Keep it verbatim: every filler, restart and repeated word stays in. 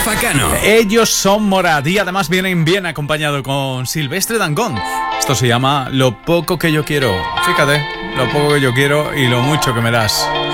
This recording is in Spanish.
Rafa Cano. Ellos son Morat y además vienen bien acompañado con Silvestre Dangond. Esto se llama Lo poco que yo quiero. Fíjate, lo poco que yo quiero y lo mucho que me das.